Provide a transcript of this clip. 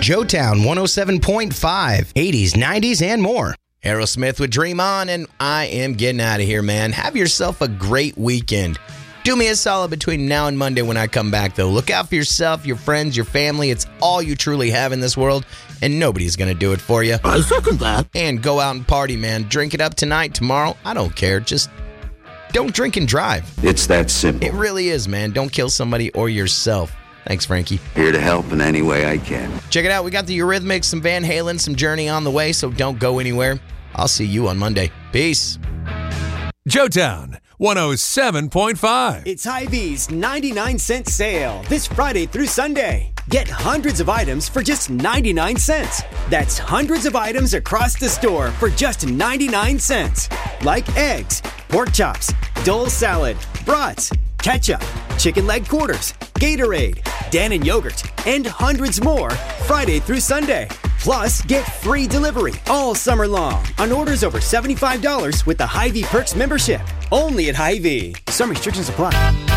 Joetown 107.5, 80s, 90s, and more. Aerosmith with Dream On, and I am getting out of here, man. Have yourself a great weekend. Do me a solid between now and Monday when I come back, though. Look out for yourself, your friends, your family. It's all you truly have in this world, and nobody's going to do it for you. I second that. And go out and party, man. Drink it up tonight, tomorrow. I don't care. Just don't drink and drive. It's that simple. It really is, man. Don't kill somebody or yourself. Thanks, Frankie. Here to help in any way I can. Check it out. We got the Eurythmics, some Van Halen, some Journey on the way, so don't go anywhere. I'll see you on Monday. Peace. Joetown 107.5. It's Hy-Vee's 99-cent sale this Friday through Sunday. Get hundreds of items for just 99 cents. That's hundreds of items across the store for just 99 cents. Like eggs, pork chops, Dole salad, brats, ketchup, chicken leg quarters, Gatorade, Dannon yogurt, and hundreds more Friday through Sunday. Plus, get free delivery all summer long on orders over $75 with the Hy-Vee Perks membership. Only at Hy-Vee. Some restrictions apply.